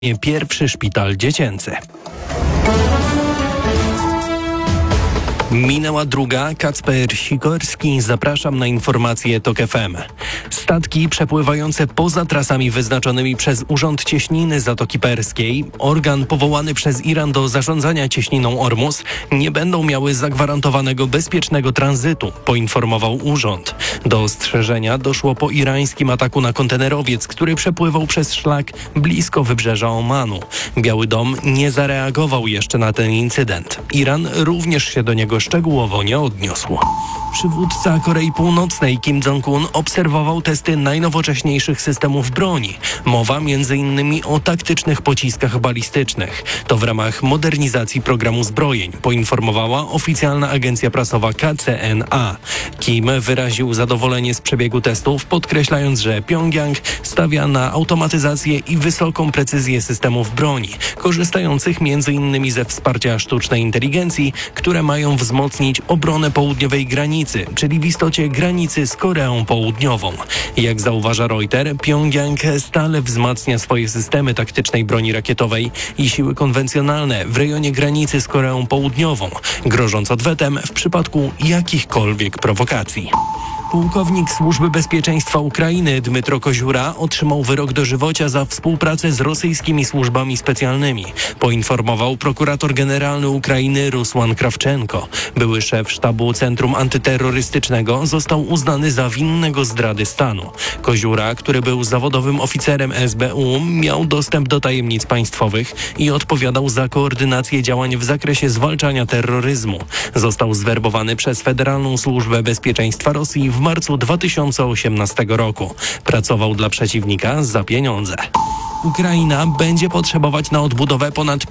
pierwszy szpital dziecięcy. Minęła druga. Kacper Sikorski. Zapraszam na informacje TOK FM. Statki przepływające poza trasami wyznaczonymi przez Urząd Cieśniny Zatoki Perskiej, organ powołany przez Iran do zarządzania cieśniną Ormus, nie będą miały zagwarantowanego bezpiecznego tranzytu, poinformował urząd. Do ostrzeżenia doszło po irańskim ataku na kontenerowiec, który przepływał przez szlak blisko wybrzeża Omanu. Biały Dom nie zareagował jeszcze na ten incydent. Iran również się do niego szczegółowo nie odniósł. Przywódca Korei Północnej Kim Jong-un obserwował testy najnowocześniejszych systemów broni. Mowa m.in. o taktycznych pociskach balistycznych. To w ramach modernizacji programu zbrojeń, poinformowała oficjalna agencja prasowa KCNA. Kim wyraził zadowolenie z przebiegu testów, podkreślając, że Pjongjang stawia na automatyzację i wysoką precyzję systemów broni, korzystających m.in. ze wsparcia sztucznej inteligencji, które mają wzmocnić obronę południowej granicy, czyli w istocie granicy z Koreą Południową. Jak zauważa Reuters, Pjongjang stale wzmacnia swoje systemy taktycznej broni rakietowej i siły konwencjonalne w rejonie granicy z Koreą Południową, grożąc odwetem w przypadku jakichkolwiek prowokacji. Pułkownik Służby Bezpieczeństwa Ukrainy Dmytro Koziura otrzymał wyrok dożywocia za współpracę z rosyjskimi służbami specjalnymi, poinformował prokurator generalny Ukrainy Rusłan Krawczenko. Były szef sztabu Centrum Antyterrorystycznego został uznany za winnego zdrady stanu. Koziura, który był zawodowym oficerem SBU, miał dostęp do tajemnic państwowych i odpowiadał za koordynację działań w zakresie zwalczania terroryzmu. Został zwerbowany przez Federalną Służbę Bezpieczeństwa Rosji w marcu 2018 roku. Pracował dla przeciwnika za pieniądze. Ukraina będzie potrzebować na odbudowę ponad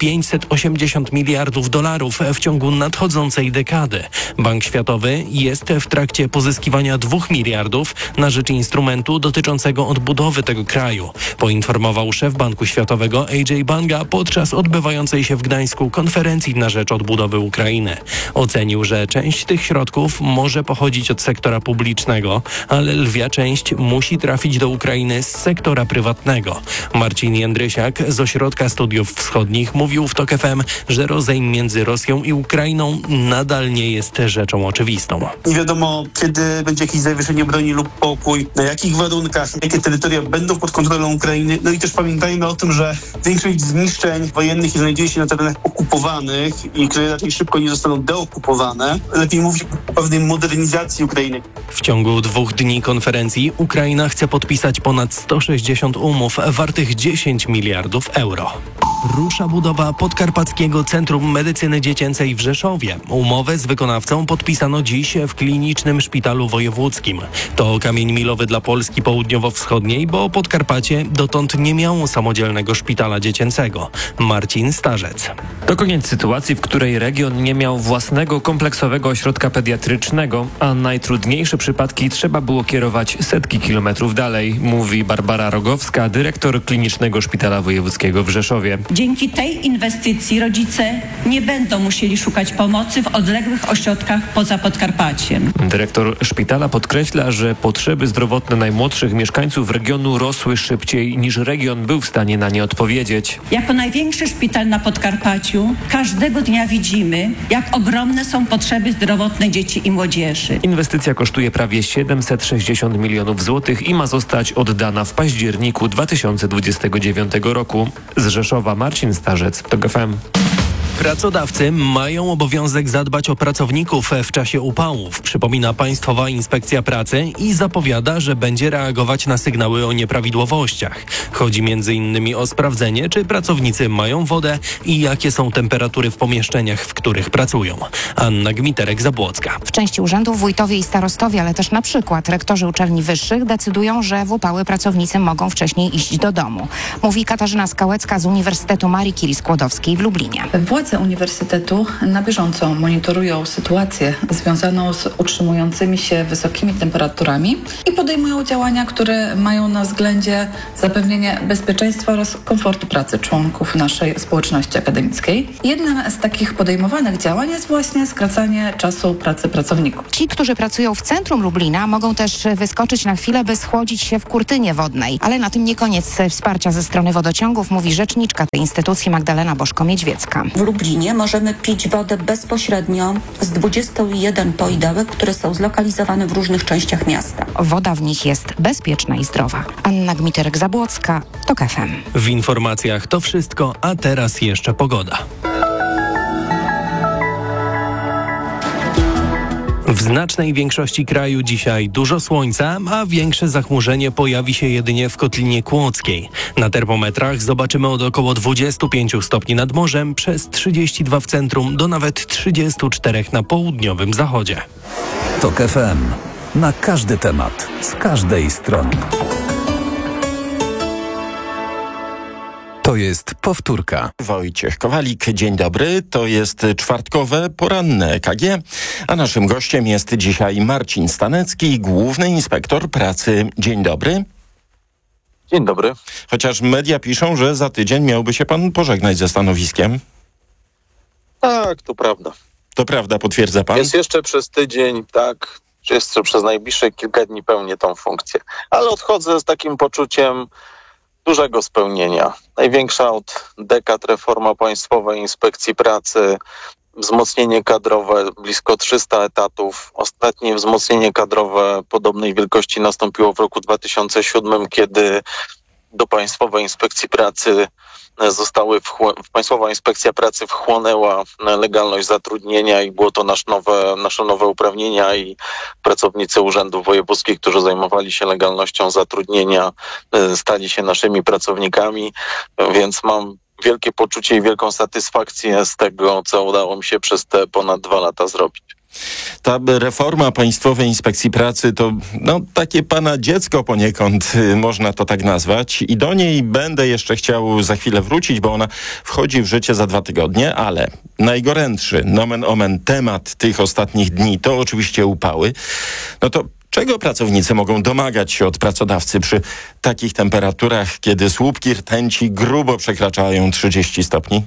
580 miliardów dolarów w ciągu nadchodzącej dekady. Bank Światowy jest w trakcie pozyskiwania 2 miliardów na rzecz instrumentu dotyczącego odbudowy tego kraju, poinformował szef Banku Światowego AJ Banga podczas odbywającej się w Gdańsku konferencji na rzecz odbudowy Ukrainy. Ocenił, że część tych środków może pochodzić od sektora publicznego, ale lwia część musi trafić do Ukrainy z sektora prywatnego. Marcin Jędrysiak z Ośrodka Studiów Wschodnich mówił w TOK FM, że rozejm między Rosją i Ukrainą nadal nie jest rzeczą oczywistą. Nie wiadomo, kiedy będzie jakieś zawieszenie broni lub pokój, na jakich warunkach, jakie terytoria będą pod kontrolą Ukrainy. No i też pamiętajmy o tym, że większość zniszczeń wojennych znajduje się na terenach okupowanych i które raczej szybko nie zostaną deokupowane. Lepiej mówić o pewnej modernizacji Ukrainy. W ciągu 2 dni konferencji Ukraina chce podpisać ponad 160 umów wartych 10 miliardów euro. Rusza budowa Podkarpackiego Centrum Medycyny Dziecięcej w Rzeszowie. Umowę z wykonawcą podpisano dziś w Klinicznym Szpitalu Wojewódzkim. To kamień milowy dla Polski południowo-wschodniej, bo Podkarpacie dotąd nie miało samodzielnego szpitala dziecięcego. Marcin Starzec. To koniec sytuacji, w której region nie miał własnego kompleksowego ośrodka pediatrycznego, a najtrudniejsze przypadki trzeba było kierować setki kilometrów dalej, mówi Barbara Rogowska, dyrektor Klinicznego Szpitala Wojewódzkiego w Rzeszowie. Dzięki tej inwestycji rodzice nie będą musieli szukać pomocy w odległych ośrodkach poza Podkarpaciem. Dyrektor szpitala podkreśla, że potrzeby zdrowotne najmłodszych mieszkańców regionu rosły szybciej niż region był w stanie na nie odpowiedzieć. Jako największy szpital na Podkarpaciu każdego dnia widzimy, jak ogromne są potrzeby zdrowotne dzieci i młodzieży. Inwestycja kosztuje prawie 760 milionów złotych i ma zostać oddana w październiku 2029 roku. Z Rzeszowa Marcin Starzec, TOK FM. Pracodawcy mają obowiązek zadbać o pracowników w czasie upałów, przypomina Państwowa Inspekcja Pracy i zapowiada, że będzie reagować na sygnały o nieprawidłowościach. Chodzi m.in. o sprawdzenie, czy pracownicy mają wodę i jakie są temperatury w pomieszczeniach, w których pracują. Anna Gmiterek-Zabłocka. W części urzędów wójtowie i starostowie, ale też na przykład rektorzy uczelni wyższych decydują, że w upały pracownicy mogą wcześniej iść do domu. Mówi Katarzyna Skałecka z Uniwersytetu Marii Curie Skłodowskiej w Lublinie. Władze Władze uniwersytetu na bieżąco monitorują sytuację związaną z utrzymującymi się wysokimi temperaturami i podejmują działania, które mają na względzie zapewnienie bezpieczeństwa oraz komfortu pracy członków naszej społeczności akademickiej. Jednym z takich podejmowanych działań jest właśnie skracanie czasu pracy pracowników. Ci, którzy pracują w centrum Lublina, mogą też wyskoczyć na chwilę, by schłodzić się w kurtynie wodnej. Ale na tym nie koniec wsparcia ze strony wodociągów, mówi rzeczniczka tej instytucji Magdalena Bożko-Miedźwiecka. W Lublinie możemy pić wodę bezpośrednio z 21 poidełek, które są zlokalizowane w różnych częściach miasta. Woda w nich jest bezpieczna i zdrowa. Anna Gmiterek-Zabłocka, TOK FM. W informacjach to wszystko, a teraz jeszcze pogoda. W znacznej większości kraju dzisiaj dużo słońca, a większe zachmurzenie pojawi się jedynie w Kotlinie Kłodzkiej. Na termometrach zobaczymy od około 25 stopni nad morzem, przez 32 w centrum do nawet 34 na południowym zachodzie. TOK FM. Na każdy temat, z każdej strony. To jest powtórka. Wojciech Kowalik, dzień dobry. To jest czwartkowe, poranne EKG, a naszym gościem jest dzisiaj Marcin Stanecki, główny inspektor pracy. Dzień dobry. Dzień dobry. Chociaż media piszą, że za tydzień miałby się pan pożegnać ze stanowiskiem. Tak, to prawda. To prawda, potwierdza pan? Jest jeszcze przez tydzień, tak, jeszcze przez najbliższe kilka dni pełnię tą funkcję. Ale odchodzę z takim poczuciem dużego spełnienia. Największa od dekad reforma Państwowej Inspekcji Pracy, wzmocnienie kadrowe, blisko 300 etatów. Ostatnie wzmocnienie kadrowe podobnej wielkości nastąpiło w roku 2007, kiedy do Państwowej Inspekcji Pracy Państwowa Inspekcja Pracy wchłonęła legalność zatrudnienia i było to nasze nowe uprawnienia i pracownicy urzędów wojewódzkich, którzy zajmowali się legalnością zatrudnienia, stali się naszymi pracownikami, więc mam wielkie poczucie i wielką satysfakcję z tego, co udało mi się przez te ponad 2 lata zrobić. Ta reforma Państwowej Inspekcji Pracy to takie pana dziecko poniekąd, można to tak nazwać, i do niej będę jeszcze chciał za chwilę wrócić, bo ona wchodzi w życie za 2 tygodnie, ale najgorętszy, nomen omen, temat tych ostatnich dni to oczywiście upały. No to czego pracownicy mogą domagać się od pracodawcy przy takich temperaturach, kiedy słupki rtęci grubo przekraczają 30 stopni?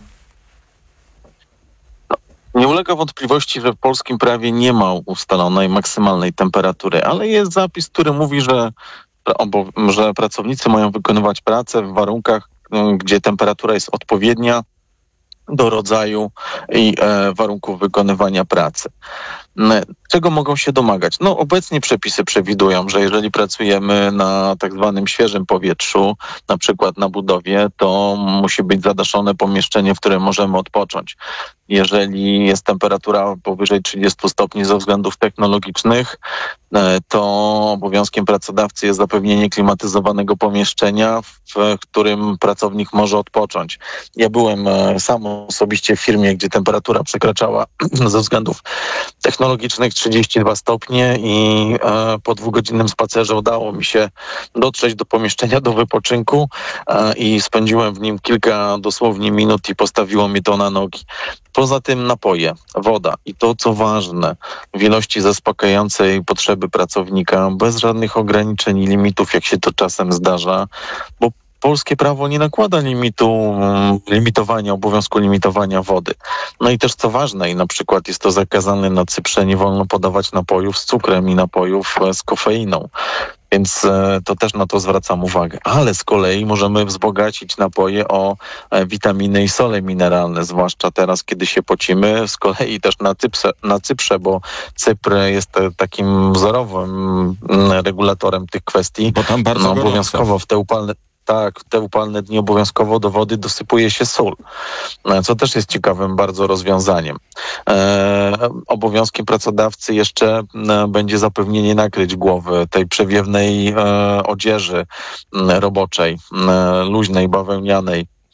Nie ulega wątpliwości, że w polskim prawie nie ma ustalonej maksymalnej temperatury, ale jest zapis, który mówi, że pracownicy mają wykonywać pracę w warunkach, gdzie temperatura jest odpowiednia do rodzaju i warunków wykonywania pracy. Czego mogą się domagać? Obecnie przepisy przewidują, że jeżeli pracujemy na tak zwanym świeżym powietrzu, na przykład na budowie, to musi być zadaszone pomieszczenie, w którym możemy odpocząć. Jeżeli jest temperatura powyżej 30 stopni ze względów technologicznych, to obowiązkiem pracodawcy jest zapewnienie klimatyzowanego pomieszczenia, w którym pracownik może odpocząć. Ja byłem sam osobiście w firmie, gdzie temperatura przekraczała ze względów technologicznych 32 stopnie i po 2-godzinnym spacerze udało mi się dotrzeć do pomieszczenia do wypoczynku i spędziłem w nim kilka dosłownie minut i postawiło mnie to na nogi. Poza tym napoje, woda i to, co ważne, w ilości zaspokajającej potrzeby pracownika, bez żadnych ograniczeń i limitów, jak się to czasem zdarza, bo polskie prawo nie nakłada obowiązku limitowania wody. I też co ważne, i na przykład jest to zakazane na Cyprze, nie wolno podawać napojów z cukrem i napojów z kofeiną. Więc to też na to zwracam uwagę. Ale z kolei możemy wzbogacić napoje o witaminy i sole mineralne, zwłaszcza teraz, kiedy się pocimy. Z kolei też na Cyprze, bo Cypr jest takim wzorowym regulatorem tych kwestii. Bo tam bardzo obowiązkowo w te upalne dni obowiązkowo do wody dosypuje się sól, co też jest ciekawym bardzo rozwiązaniem. Obowiązkiem pracodawcy jeszcze będzie zapewnienie nakryć głowy, tej przewiewnej odzieży roboczej, luźnej, bawełnianej.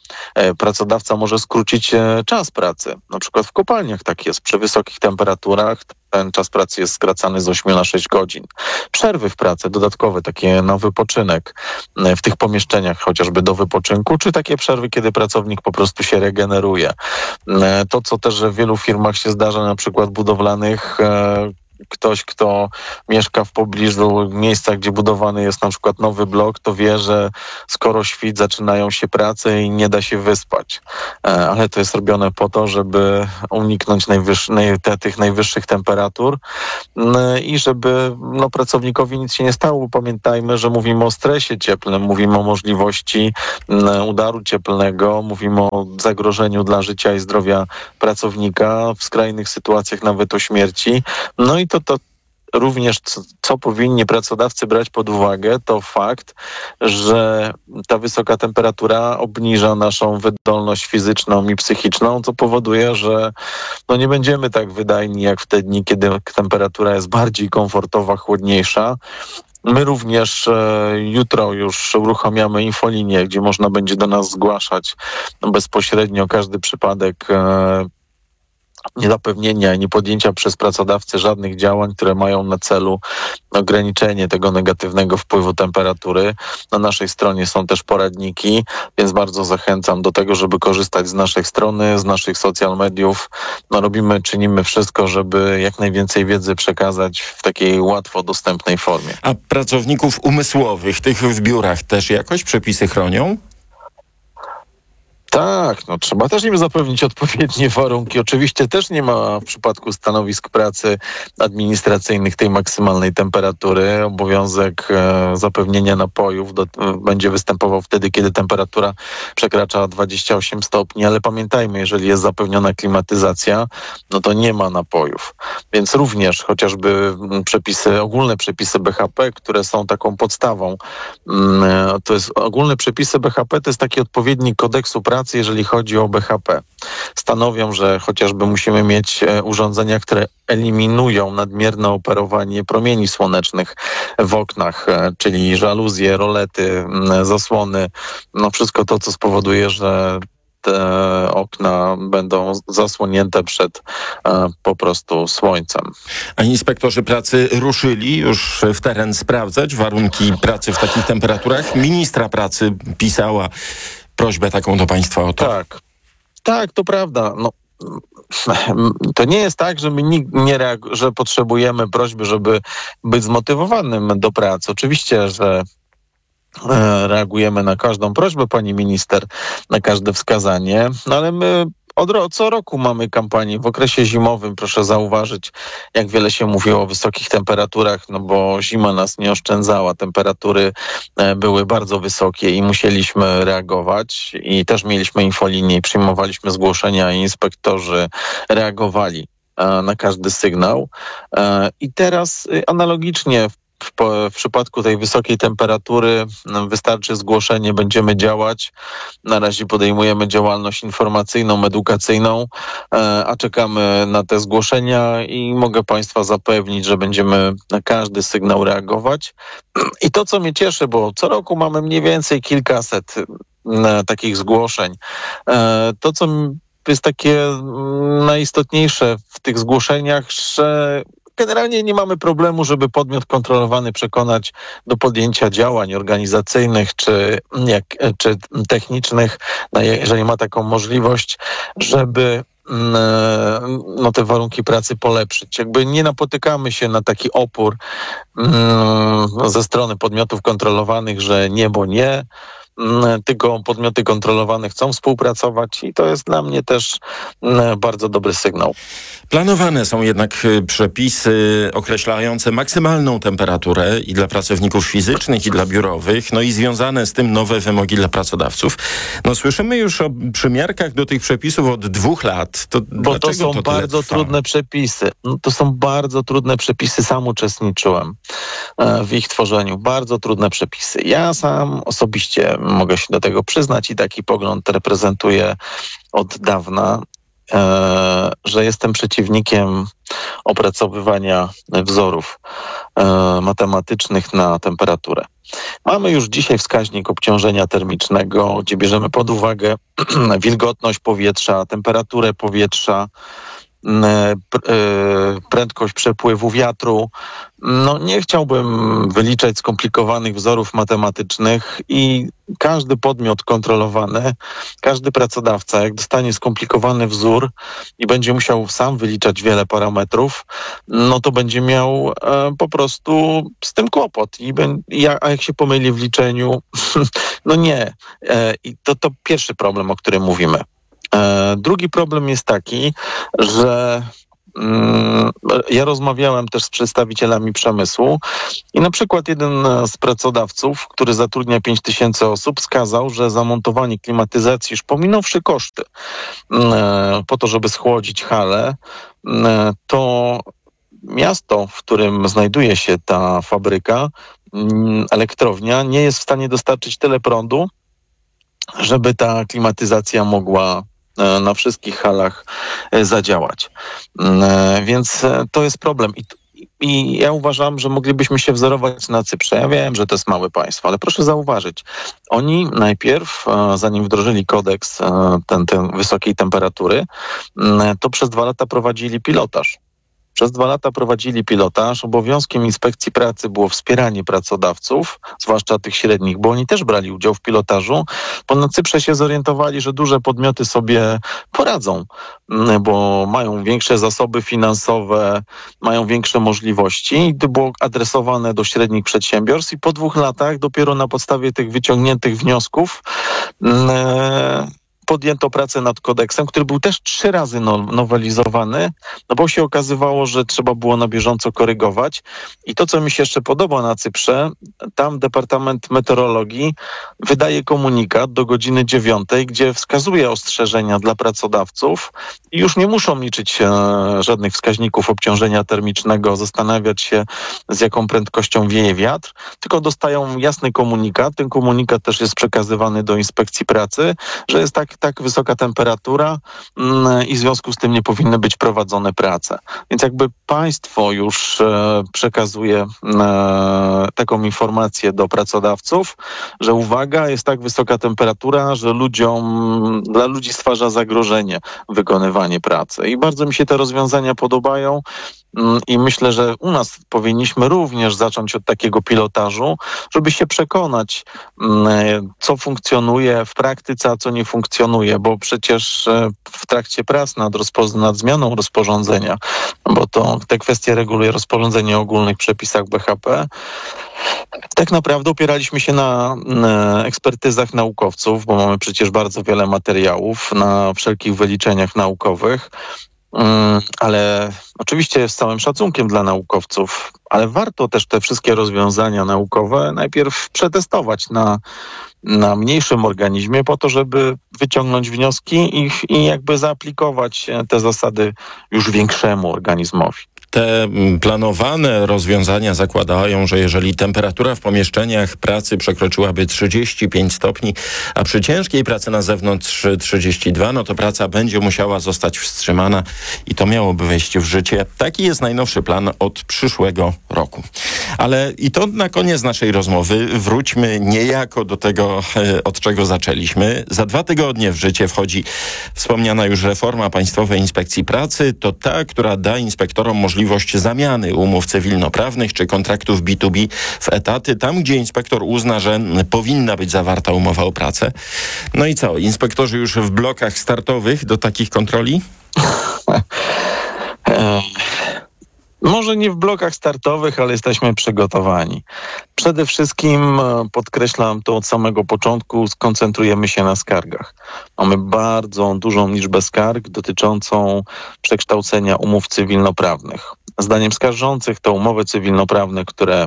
pracodawca może skrócić czas pracy. Na przykład w kopalniach tak jest. Przy wysokich temperaturach ten czas pracy jest skracany z 8 na 6 godzin. Przerwy w pracy, dodatkowe takie na wypoczynek w tych pomieszczeniach, chociażby do wypoczynku, czy takie przerwy, kiedy pracownik po prostu się regeneruje. To, co też w wielu firmach się zdarza, na przykład budowlanych, ktoś, kto mieszka w pobliżu miejsca, gdzie budowany jest na przykład nowy blok, to wie, że skoro świt zaczynają się prace i nie da się wyspać. Ale to jest robione po to, żeby uniknąć tych najwyższych temperatur i żeby pracownikowi nic się nie stało. Pamiętajmy, że mówimy o stresie cieplnym, mówimy o możliwości udaru cieplnego, mówimy o zagrożeniu dla życia i zdrowia pracownika, w skrajnych sytuacjach nawet o śmierci. No i to również, co powinni pracodawcy brać pod uwagę, to fakt, że ta wysoka temperatura obniża naszą wydolność fizyczną i psychiczną, co powoduje, że nie będziemy tak wydajni jak w te dni, kiedy temperatura jest bardziej komfortowa, chłodniejsza. My również jutro już uruchamiamy infolinię, gdzie można będzie do nas zgłaszać bezpośrednio każdy przypadek niezapewnienia i niepodjęcia przez pracodawcę żadnych działań, które mają na celu ograniczenie tego negatywnego wpływu temperatury. Na naszej stronie są też poradniki, więc bardzo zachęcam do tego, żeby korzystać z naszej strony, z naszych social mediów. Czynimy wszystko, żeby jak najwięcej wiedzy przekazać w takiej łatwo dostępnej formie. A pracowników umysłowych, tych w biurach też jakoś przepisy chronią? Tak, trzeba też im zapewnić odpowiednie warunki. Oczywiście też nie ma w przypadku stanowisk pracy administracyjnych tej maksymalnej temperatury. Obowiązek zapewnienia napojów będzie występował wtedy, kiedy temperatura przekracza 28 stopni, ale pamiętajmy, jeżeli jest zapewniona klimatyzacja, to nie ma napojów. Więc również chociażby ogólne przepisy BHP, które są taką podstawą. To jest ogólne przepisy BHP, to jest taki odpowiednik kodeksu pracy, jeżeli chodzi o BHP. Stanowią, że chociażby musimy mieć urządzenia, które eliminują nadmierne operowanie promieni słonecznych w oknach, czyli żaluzje, rolety, zasłony, wszystko to, co spowoduje, że te okna będą zasłonięte przed po prostu słońcem. A inspektorzy pracy ruszyli już w teren sprawdzać warunki pracy w takich temperaturach? Ministra pracy pisała prośbę taką do państwa o to. Tak, to prawda. To nie jest tak, że my że potrzebujemy prośby, żeby być zmotywowanym do pracy. Oczywiście, że reagujemy na każdą prośbę pani minister, na każde wskazanie, ale my co roku mamy kampanię. W okresie zimowym, proszę zauważyć, jak wiele się mówiło o wysokich temperaturach, bo zima nas nie oszczędzała. Temperatury były bardzo wysokie i musieliśmy reagować. I też mieliśmy infolinię i przyjmowaliśmy zgłoszenia i inspektorzy reagowali na każdy sygnał. I teraz analogicznie w przypadku tej wysokiej temperatury wystarczy zgłoszenie, będziemy działać. Na razie podejmujemy działalność informacyjną, edukacyjną, a czekamy na te zgłoszenia i mogę państwa zapewnić, że będziemy na każdy sygnał reagować. I to, co mnie cieszy, bo co roku mamy mniej więcej kilkaset takich zgłoszeń. To, co jest takie najistotniejsze w tych zgłoszeniach, że generalnie nie mamy problemu, żeby podmiot kontrolowany przekonać do podjęcia działań organizacyjnych czy technicznych, jeżeli ma taką możliwość, żeby te warunki pracy polepszyć. Nie napotykamy się na taki opór ze strony podmiotów kontrolowanych, że nie, bo nie. Tylko podmioty kontrolowane chcą współpracować i to jest dla mnie też bardzo dobry sygnał. Planowane są jednak przepisy określające maksymalną temperaturę i dla pracowników fizycznych, i dla biurowych, i związane z tym nowe wymogi dla pracodawców. Słyszymy już o przymiarkach do tych przepisów od 2 lat. Bo to są bardzo trudne przepisy. To są bardzo trudne przepisy. Sam uczestniczyłem w ich tworzeniu. Bardzo trudne przepisy. Ja sam osobiście mogę się do tego przyznać i taki pogląd reprezentuję od dawna. że jestem przeciwnikiem opracowywania wzorów matematycznych na temperaturę. Mamy już dzisiaj wskaźnik obciążenia termicznego, gdzie bierzemy pod uwagę wilgotność powietrza, temperaturę powietrza, prędkość przepływu wiatru. Nie chciałbym wyliczać skomplikowanych wzorów matematycznych i każdy podmiot kontrolowany, każdy pracodawca, jak dostanie skomplikowany wzór i będzie musiał sam wyliczać wiele parametrów, to będzie miał po prostu z tym kłopot. A jak się pomyli w liczeniu, nie. I to pierwszy problem, o którym mówimy. Drugi problem jest taki, że ja rozmawiałem też z przedstawicielami przemysłu i na przykład jeden z pracodawców, który zatrudnia 5000 osób, wskazał, że zamontowanie klimatyzacji, już pominąwszy koszty, po to, żeby schłodzić halę, to miasto, w którym znajduje się ta fabryka, elektrownia, nie jest w stanie dostarczyć tyle prądu, żeby ta klimatyzacja mogła na wszystkich halach zadziałać. Więc to jest problem. I ja uważam, że moglibyśmy się wzorować na Cyprze. Ja wiem, że to jest małe państwo, ale proszę zauważyć, oni najpierw, zanim wdrożyli kodeks ten wysokiej temperatury, to przez 2 lata prowadzili pilotaż. Przez 2 lata prowadzili pilotaż. Obowiązkiem inspekcji pracy było wspieranie pracodawców, zwłaszcza tych średnich, bo oni też brali udział w pilotażu, bo na Cyprze się zorientowali, że duże podmioty sobie poradzą, bo mają większe zasoby finansowe, mają większe możliwości. I to było adresowane do średnich przedsiębiorstw i po 2 latach dopiero na podstawie tych wyciągniętych wniosków podjęto pracę nad kodeksem, który był też 3 razy nowelizowany, bo się okazywało, że trzeba było na bieżąco korygować. I to, co mi się jeszcze podoba na Cyprze, tam Departament Meteorologii wydaje komunikat do godziny 9, gdzie wskazuje ostrzeżenia dla pracodawców i już nie muszą liczyć żadnych wskaźników obciążenia termicznego, zastanawiać się, z jaką prędkością wieje wiatr, tylko dostają jasny komunikat. Ten komunikat też jest przekazywany do inspekcji pracy, że jest tak wysoka temperatura i w związku z tym nie powinny być prowadzone prace. Więc jakby państwo już przekazuje taką informację do pracodawców, że uwaga, jest tak wysoka temperatura, że dla ludzi stwarza zagrożenie wykonywanie pracy. I bardzo mi się te rozwiązania podobają. I myślę, że u nas powinniśmy również zacząć od takiego pilotażu, żeby się przekonać, co funkcjonuje w praktyce, a co nie funkcjonuje, bo przecież w trakcie prac nad zmianą rozporządzenia, bo te kwestie reguluje rozporządzenie o ogólnych przepisach BHP, tak naprawdę opieraliśmy się na ekspertyzach naukowców, bo mamy przecież bardzo wiele materiałów, na wszelkich wyliczeniach naukowych. Ale oczywiście z całym szacunkiem dla naukowców, ale warto też te wszystkie rozwiązania naukowe najpierw przetestować na mniejszym organizmie po to, żeby wyciągnąć wnioski i jakby zaaplikować te zasady już większemu organizmowi. Te planowane rozwiązania zakładają, że jeżeli temperatura w pomieszczeniach pracy przekroczyłaby 35 stopni, a przy ciężkiej pracy na zewnątrz 32, to praca będzie musiała zostać wstrzymana i to miałoby wejść w życie. Taki jest najnowszy plan od przyszłego roku. Ale i to na koniec naszej rozmowy. Wróćmy niejako do tego, od czego zaczęliśmy. Za 2 tygodnie w życie wchodzi wspomniana już reforma Państwowej Inspekcji Pracy. To ta, która da inspektorom możliwość zamiany umów cywilnoprawnych czy kontraktów B2B w etaty, tam gdzie inspektor uzna, że powinna być zawarta umowa o pracę. No i co? Inspektorzy już w blokach startowych do takich kontroli? Może nie w blokach startowych, ale jesteśmy przygotowani. Przede wszystkim, podkreślam to od samego początku, skoncentrujemy się na skargach. Mamy bardzo dużą liczbę skarg dotyczącą przekształcenia umów cywilnoprawnych. Zdaniem skarżących te umowy cywilnoprawne, które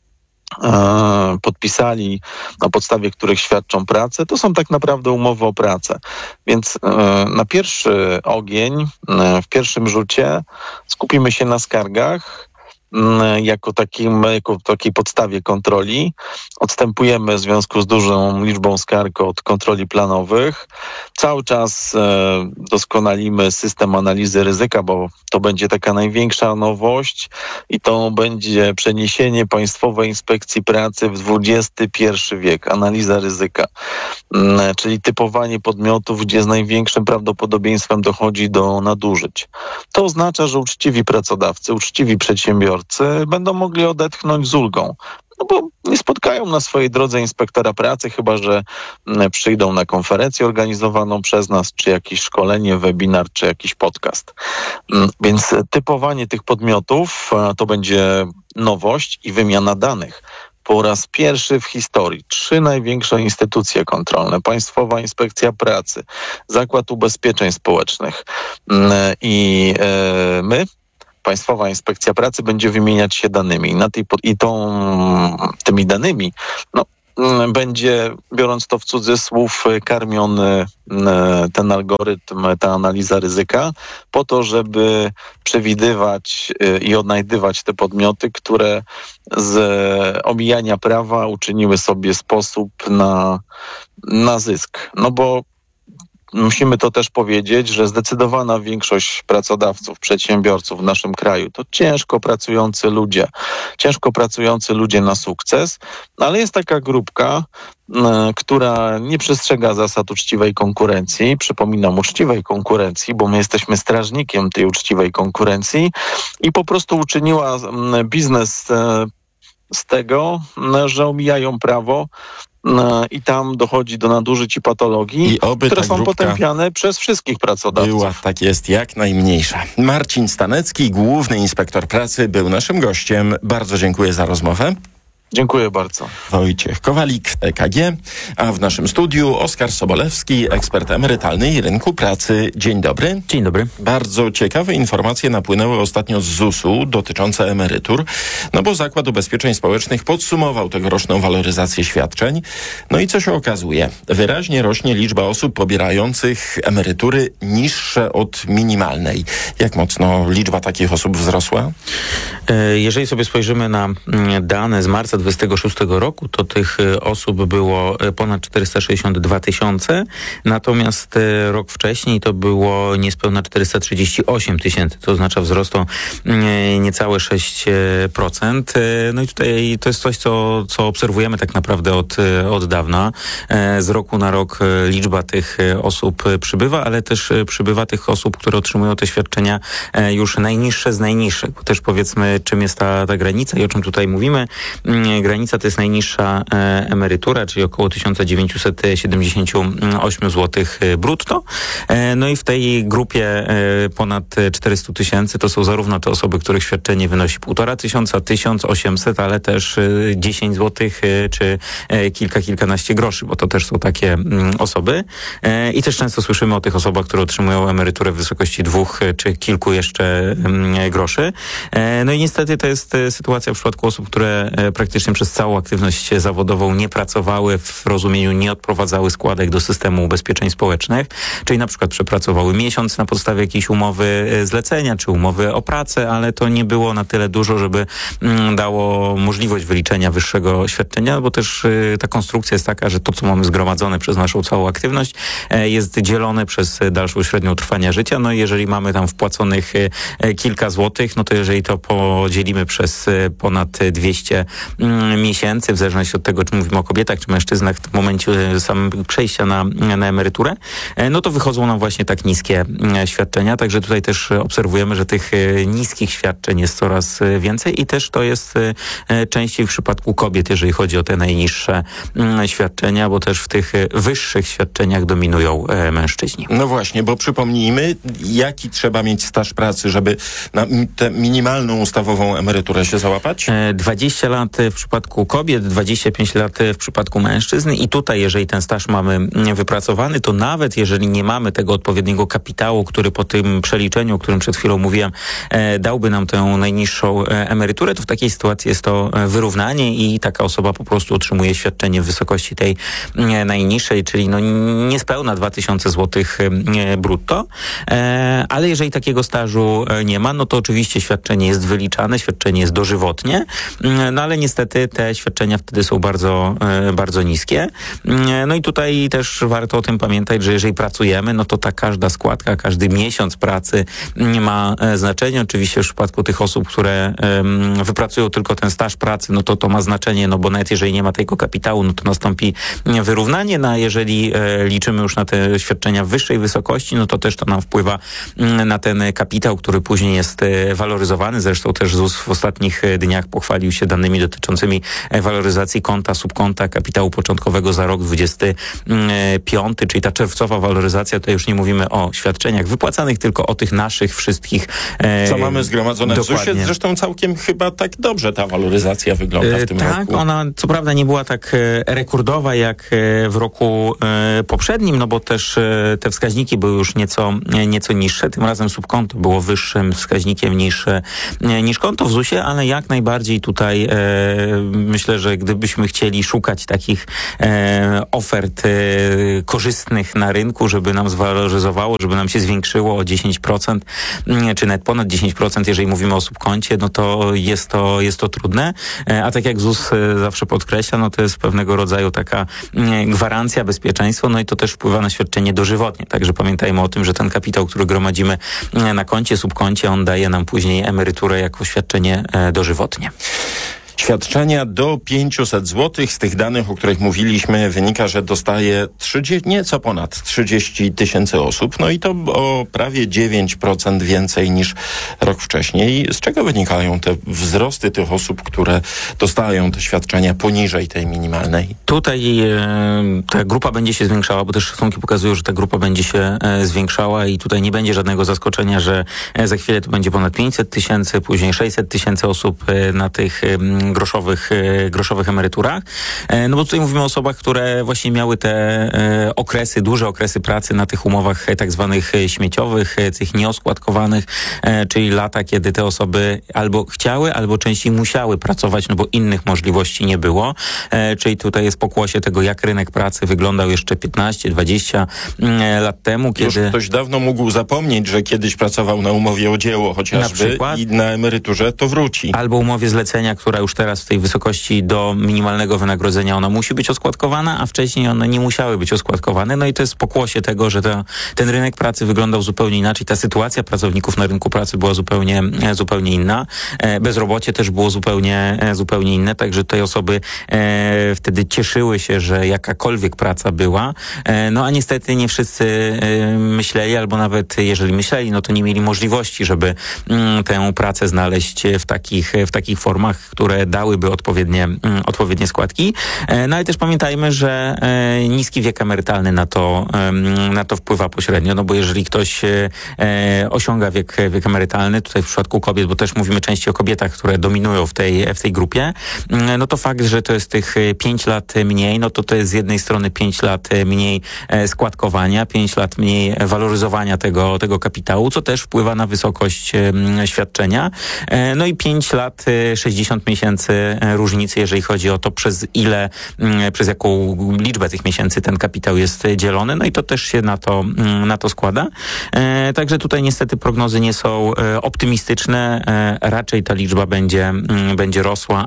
podpisali, na podstawie których świadczą pracę, to są tak naprawdę umowy o pracę. Więc na pierwszy ogień, w pierwszym rzucie skupimy się na skargach jako takiej podstawie kontroli. Odstępujemy w związku z dużą liczbą skarg od kontroli planowych. Cały czas doskonalimy system analizy ryzyka, bo to będzie taka największa nowość i to będzie przeniesienie Państwowej Inspekcji Pracy w XXI wiek. Analiza ryzyka, czyli typowanie podmiotów, gdzie z największym prawdopodobieństwem dochodzi do nadużyć. To oznacza, że uczciwi pracodawcy, uczciwi przedsiębiorcy będą mogli odetchnąć z ulgą. No bo nie spotkają na swojej drodze inspektora pracy, chyba że przyjdą na konferencję organizowaną przez nas, czy jakieś szkolenie, webinar, czy jakiś podcast. Więc typowanie tych podmiotów to będzie nowość i wymiana danych. Po raz pierwszy w historii 3 największe instytucje kontrolne, Państwowa Inspekcja Pracy, Zakład Ubezpieczeń Społecznych i my, Państwowa Inspekcja Pracy, będzie wymieniać się danymi. Tymi danymi będzie, biorąc to w cudzysłów, karmiony ten algorytm, ta analiza ryzyka, po to, żeby przewidywać i odnajdywać te podmioty, które z omijania prawa uczyniły sobie sposób na zysk. No bo musimy to też powiedzieć, że zdecydowana większość pracodawców, przedsiębiorców w naszym kraju to ciężko pracujący ludzie na sukces, ale jest taka grupka, która nie przestrzega zasad uczciwej konkurencji. Przypominam, uczciwej konkurencji, bo my jesteśmy strażnikiem tej uczciwej konkurencji i po prostu uczyniła biznes z tego, że omijają prawo, i tam dochodzi do nadużyć i patologii, które są potępiane przez wszystkich pracodawców. Była, tak jest, jak najmniejsza. Marcin Stanecki, główny inspektor pracy, był naszym gościem. Bardzo dziękuję za rozmowę. Dziękuję bardzo. Wojciech Kowalik, EKG, a w naszym studiu Oskar Sobolewski, ekspert emerytalny i rynku pracy. Dzień dobry. Dzień dobry. Bardzo ciekawe informacje napłynęły ostatnio z ZUS-u dotyczące emerytur, no bo Zakład Ubezpieczeń Społecznych podsumował tegoroczną waloryzację świadczeń. No i co się okazuje? Wyraźnie rośnie liczba osób pobierających emerytury niższe od minimalnej. Jak mocno liczba takich osób wzrosła? Jeżeli sobie spojrzymy na dane z marca 2026 roku, to tych osób było ponad 462 tysiące, natomiast rok wcześniej to było niespełna 438 tysięcy, to oznacza wzrost o niecałe 6%. No i tutaj to jest coś, co obserwujemy tak naprawdę od dawna. Z roku na rok liczba tych osób przybywa, ale też przybywa tych osób, które otrzymują te świadczenia już najniższe z najniższych, bo też powiedzmy, czym jest ta granica i o czym tutaj mówimy. Granica to jest najniższa emerytura, czyli około 1978 zł brutto. No i w tej grupie ponad 400 tysięcy to są zarówno te osoby, których świadczenie wynosi 1500, 1800, ale też 10 zł czy kilkanaście groszy, bo to też są takie osoby. I też często słyszymy o tych osobach, które otrzymują emeryturę w wysokości 2 czy kilku jeszcze groszy. No i niestety to jest sytuacja w przypadku osób, które praktycznie przez całą aktywność zawodową nie pracowały, w rozumieniu nie odprowadzały składek do systemu ubezpieczeń społecznych, czyli na przykład przepracowały miesiąc na podstawie jakiejś umowy zlecenia czy umowy o pracę, ale to nie było na tyle dużo, żeby dało możliwość wyliczenia wyższego świadczenia, bo też ta konstrukcja jest taka, że to, co mamy zgromadzone przez naszą całą aktywność, jest dzielone przez dalszą średnią trwania życia. No i jeżeli mamy tam wpłaconych kilka złotych, no to jeżeli to podzielimy przez ponad 200 miesięcy, w zależności od tego, czy mówimy o kobietach, czy mężczyznach w momencie samego przejścia na emeryturę, no to wychodzą nam właśnie tak niskie świadczenia. Także tutaj też obserwujemy, że tych niskich świadczeń jest coraz więcej i też to jest częściej w przypadku kobiet, jeżeli chodzi o te najniższe świadczenia, bo też w tych wyższych świadczeniach dominują mężczyźni. No właśnie, bo przypomnijmy, jaki trzeba mieć staż pracy, żeby na tę minimalną ustawową emeryturę się załapać? 20 lat w przypadku kobiet, 25 lat w przypadku mężczyzn i tutaj, jeżeli ten staż mamy wypracowany, to nawet jeżeli nie mamy tego odpowiedniego kapitału, który po tym przeliczeniu, o którym przed chwilą mówiłem, dałby nam tę najniższą emeryturę, to w takiej sytuacji jest to wyrównanie i taka osoba po prostu otrzymuje świadczenie w wysokości tej najniższej, czyli niespełna 2000 zł brutto, ale jeżeli takiego stażu nie ma, no to oczywiście świadczenie jest wyliczane, świadczenie jest dożywotnie, no ale niestety te świadczenia wtedy są bardzo, bardzo niskie. No i tutaj też warto o tym pamiętać, że jeżeli pracujemy, no to ta każda składka, każdy miesiąc pracy nie ma znaczenia. Oczywiście w przypadku tych osób, które wypracują tylko ten staż pracy, no to ma znaczenie, no bo nawet jeżeli nie ma tego kapitału, no to nastąpi wyrównanie, no a jeżeli liczymy już na te świadczenia w wyższej wysokości, no to też to nam wpływa na ten kapitał, który później jest waloryzowany. Zresztą też ZUS w ostatnich dniach pochwalił się danymi dotyczącymi waloryzacji konta, subkonta kapitału początkowego za rok 25, czyli ta czerwcowa waloryzacja, to już nie mówimy o świadczeniach wypłacanych, tylko o tych naszych wszystkich. Co mamy zgromadzone w ZUS-ie? Zresztą całkiem chyba tak dobrze ta waloryzacja wygląda w tym roku. Tak, ona co prawda nie była tak rekordowa jak w roku poprzednim, no bo też te wskaźniki były już nieco niższe. Tym razem subkonto było wyższym wskaźnikiem niż konto w ZUS-ie, ale jak najbardziej tutaj myślę, że gdybyśmy chcieli szukać takich ofert korzystnych na rynku, żeby nam zwaloryzowało, żeby nam się zwiększyło o 10%, czy nawet ponad 10%, jeżeli mówimy o subkoncie, no to jest to trudne. A tak jak ZUS zawsze podkreśla, no to jest pewnego rodzaju taka gwarancja, bezpieczeństwo, no i to też wpływa na świadczenie dożywotnie. Także pamiętajmy o tym, że ten kapitał, który gromadzimy na koncie, subkoncie, on daje nam później emeryturę jako świadczenie dożywotnie. Świadczenia do 500 zł. Z tych danych, o których mówiliśmy, wynika, że dostaje nieco ponad 30 tysięcy osób. No i to o prawie 9% więcej niż rok wcześniej. Z czego wynikają te wzrosty tych osób, które dostają te świadczenia poniżej tej minimalnej? Tutaj ta grupa będzie się zwiększała, bo też szacunki pokazują, że ta grupa będzie się zwiększała i tutaj nie będzie żadnego zaskoczenia, że za chwilę to będzie ponad 500 tysięcy, później 600 tysięcy osób na tych groszowych emeryturach. No bo tutaj mówimy o osobach, które właśnie miały te duże okresy pracy na tych umowach tak zwanych śmieciowych, tych nieoskładkowanych, czyli lata, kiedy te osoby albo chciały, albo częściej musiały pracować, no bo innych możliwości nie było. Czyli tutaj jest pokłosie tego, jak rynek pracy wyglądał jeszcze 15-20 lat temu, kiedy... Już ktoś dawno mógł zapomnieć, że kiedyś pracował na umowie o dzieło chociażby i na emeryturze to wróci. Albo umowie zlecenia, która już teraz w tej wysokości do minimalnego wynagrodzenia ona musi być oskładkowana, a wcześniej one nie musiały być oskładkowane. No i to jest pokłosie tego, że ten rynek pracy wyglądał zupełnie inaczej. Ta sytuacja pracowników na rynku pracy była zupełnie inna. Bezrobocie też było zupełnie inne, także te osoby wtedy cieszyły się, że jakakolwiek praca była. No a niestety nie wszyscy myśleli, albo nawet jeżeli myśleli, no to nie mieli możliwości, żeby tę pracę znaleźć w takich formach, które dałyby odpowiednie składki. No ale też pamiętajmy, że niski wiek emerytalny na to wpływa pośrednio, no bo jeżeli ktoś osiąga wiek emerytalny, tutaj w przypadku kobiet, bo też mówimy częściej o kobietach, które dominują w tej grupie, no to fakt, że to jest tych 5 lat mniej, no to jest z jednej strony 5 lat mniej składkowania, 5 lat mniej waloryzowania tego kapitału, co też wpływa na wysokość świadczenia. No i 5 lat, 60 miesięcy różnicy, jeżeli chodzi o to, przez jaką liczbę tych miesięcy ten kapitał jest dzielony, no i to też się na to składa. Także tutaj niestety prognozy nie są optymistyczne, raczej ta liczba będzie rosła,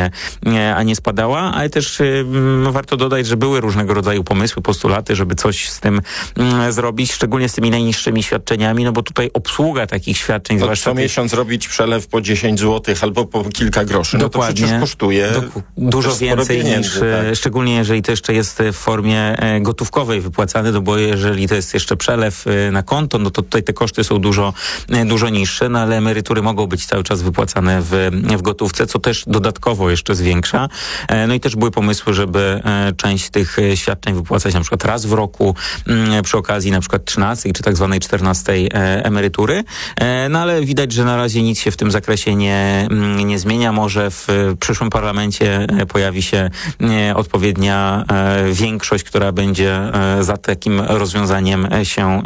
a nie spadała, ale też warto dodać, że były różnego rodzaju pomysły, postulaty, żeby coś z tym zrobić, szczególnie z tymi najniższymi świadczeniami, no bo tutaj obsługa takich świadczeń, zwłaszcza co miesiąc robić przelew po 10 zł albo po kilka groszy, no to przecież kosztuje dużo więcej niż, tak. Szczególnie jeżeli to jeszcze jest w formie gotówkowej wypłacane, no bo jeżeli to jest jeszcze przelew na konto, no to tutaj te koszty są dużo niższe, no ale emerytury mogą być cały czas wypłacane w gotówce, co też dodatkowo jeszcze zwiększa. No i też były pomysły, żeby część tych świadczeń wypłacać na przykład raz w roku przy okazji na przykład 13 czy tak zwanej 14 emerytury. No ale widać, że na razie nic się w tym zakresie nie zmienia. Może w przyszłym parlamencie pojawi się odpowiednia większość, która będzie za takim rozwiązaniem się